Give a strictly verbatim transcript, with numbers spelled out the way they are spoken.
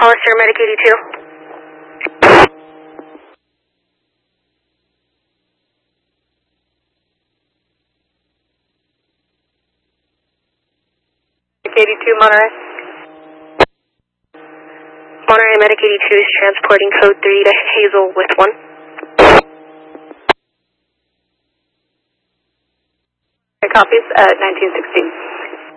Hollister, Medic eighty-two. Medic eighty-two, Monterey. Monterey, Medic eighty-two is transporting code three to Hazel with one. Copies at nineteen sixteen.